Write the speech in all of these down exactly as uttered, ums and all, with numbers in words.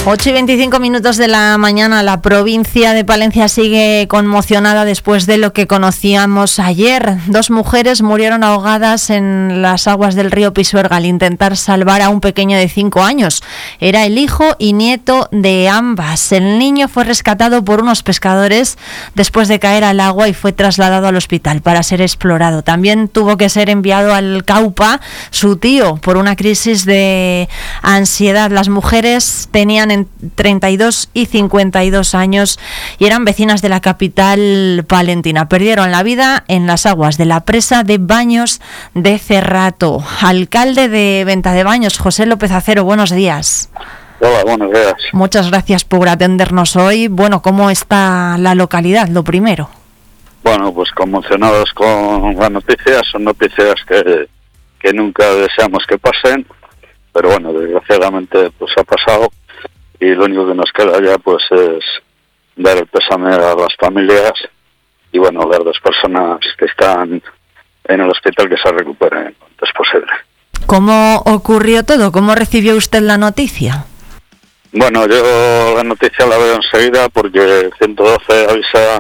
ocho y veinticinco minutos de la mañana. La provincia de Palencia sigue conmocionada después de lo que conocíamos ayer. Dos mujeres murieron ahogadas en las aguas del río Pisuerga al intentar salvar a un pequeño de cinco años. Era el hijo y nieto de ambas. El niño fue rescatado por unos pescadores después de caer al agua y fue trasladado al hospital para ser explorado. También tuvo que ser enviado al Caupa su tío por una crisis de ansiedad. Las mujeres tenían en treinta y dos y cincuenta y dos años y eran vecinas de la capital palentina. Perdieron la vida en las aguas de la presa de Baños de Cerrato. Alcalde de Venta de Baños, José López Acero, buenos días. Hola, buenos días. Muchas gracias por atendernos hoy. Bueno, ¿cómo está la localidad, lo primero? Bueno, pues conmocionados con las noticias. Son noticias que, que nunca deseamos que pasen, pero bueno, desgraciadamente pues ha pasado. Y lo único que nos queda ya pues es dar el pésame a las familias y bueno, las dos personas que están en el hospital que se recuperen lo antes posible. ¿Cómo ocurrió todo? ¿Cómo recibió usted la noticia? Bueno, yo la noticia la veo enseguida porque ciento doce avisa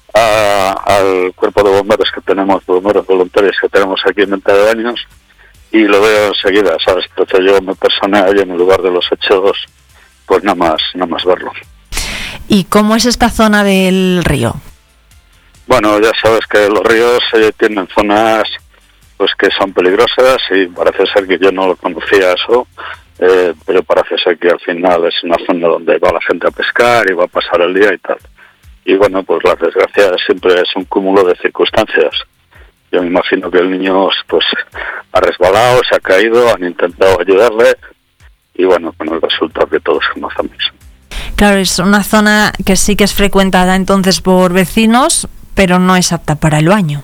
a, al cuerpo de bomberos que tenemos, bomberos voluntarios que tenemos aquí en Venta de Baños, y lo veo enseguida, ¿sabes? Entonces yo me personé allí en el lugar de los hechos, pues nada más, nada más verlo. ¿Y cómo es esta zona del río? Bueno, ya sabes que los ríos eh, tienen zonas pues que son peligrosas y parece ser que yo no lo conocía eso, eh, pero parece ser que al final es una zona donde va la gente a pescar y va a pasar el día y tal. Y bueno, pues la desgracia siempre es un cúmulo de circunstancias. Yo me imagino que el niño pues ha resbalado, se ha caído, han intentado ayudarle, y bueno, con el resultado que todos conocemos. Claro, es una zona que sí que es frecuentada entonces por vecinos, pero no es apta para el baño.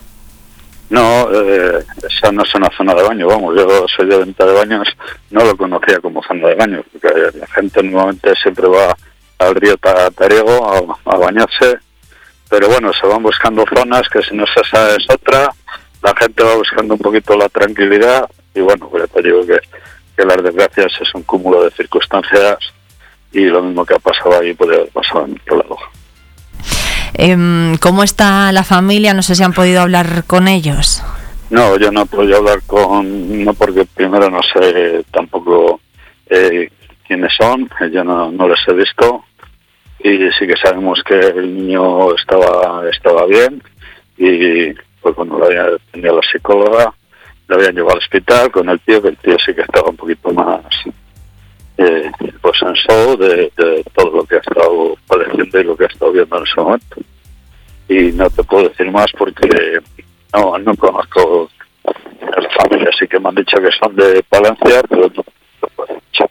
No, eh, esa no es una zona de baño, vamos, yo soy de Venta de Baños, no lo conocía como zona de baño, porque la gente normalmente siempre va al río Tariego a, a bañarse, pero bueno, se van buscando zonas que si no es esa es otra, la gente va buscando un poquito la tranquilidad, y bueno, pues te digo que que las desgracias es un cúmulo de circunstancias y lo mismo que ha pasado ahí puede haber pasado en otro lado. Eh, ¿Cómo está la familia? No sé si han podido hablar con ellos. No, yo no he podido hablar con... No, porque primero no sé tampoco eh, quiénes son, yo no, no les he visto, y sí que sabemos que el niño estaba estaba bien y pues cuando lo había tenido la psicóloga lo habían llevado al hospital con el tío, que el tío sí que estaba un poquito más eh, pues en show de, de todo lo que ha estado padeciendo y lo que ha estado viendo en ese momento. Y no te puedo decir más porque no, no conozco a la familia, sí que me han dicho que son de Palencia, pero no te puedo decir mucho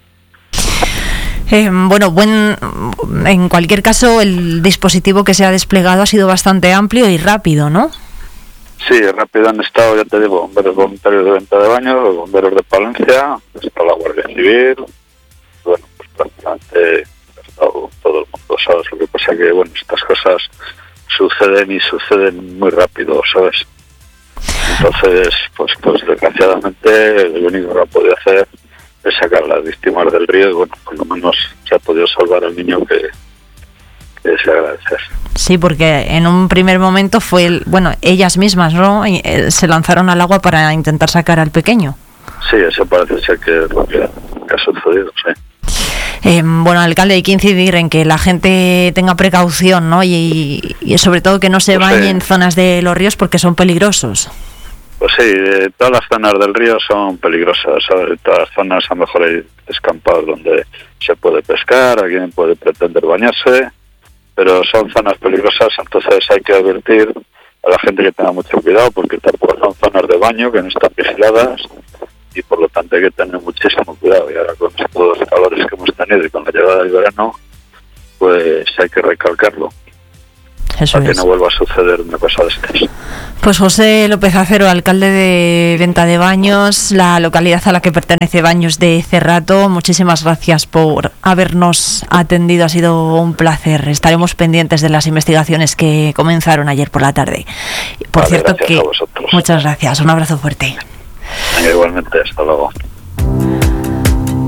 más. Eh, bueno, buen, en cualquier caso el dispositivo que se ha desplegado ha sido bastante amplio y rápido, ¿no? Sí, rápido han estado, ya te digo, bomberos voluntarios de Venta de Baños, bomberos de Palencia, está la Guardia Civil, bueno, pues prácticamente ha estado todo el mundo, ¿sabes? Lo que pasa que, bueno, estas cosas suceden y suceden muy rápido, ¿sabes? Entonces, pues, pues desgraciadamente, lo único que ha podido hacer es sacar a las víctimas del río y, bueno, por lo menos se ha podido salvar al niño, que que se agradece. Sí, porque en un primer momento fue, el, bueno, ellas mismas, ¿no? Y, eh, se lanzaron al agua para intentar sacar al pequeño. Sí, eso parece ser que es lo que, que ha sucedido, sí. Eh, bueno, alcalde, hay que incidir en que la gente tenga precaución, ¿no? Y, y sobre todo que no se pues bañe sí. en zonas de los ríos porque son peligrosos. Pues sí, eh, todas las zonas del río son peligrosas, ¿sabes? Todas las zonas, a lo mejor hay descampados donde se puede pescar, alguien puede pretender bañarse, pero son zonas peligrosas, entonces hay que advertir a la gente que tenga mucho cuidado, porque tampoco son zonas de baño que no están vigiladas y por lo tanto hay que tener muchísimo cuidado. Y ahora con todos los calores que hemos tenido y con la llegada del verano, pues hay que recalcarlo. Eso para es. que no vuelva a suceder una cosa de estas. Pues José López Acero, alcalde de Venta de Baños, la localidad a la que pertenece Baños de Cerrato, muchísimas gracias por habernos atendido, ha sido un placer. Estaremos pendientes de las investigaciones que comenzaron ayer por la tarde. Por vale, cierto que muchas gracias, un abrazo fuerte. Igualmente, hasta luego.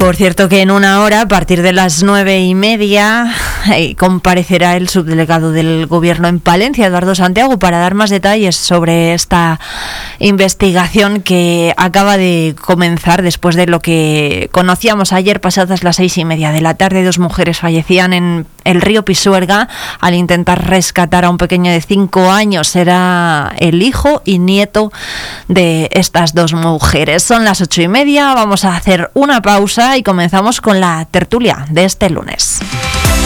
Por cierto que en una hora, a partir de las nueve y media, eh, comparecerá el subdelegado del Gobierno en Palencia, Eduardo Santiago, para dar más detalles sobre esta investigación que acaba de comenzar después de lo que conocíamos ayer, pasadas las seis y media de la tarde. Dos mujeres fallecían en el río Pisuerga al intentar rescatar a un pequeño de cinco años. Era el hijo y nieto de estas dos mujeres. Son las ocho y media, vamos a hacer una pausa y comenzamos con la tertulia de este lunes.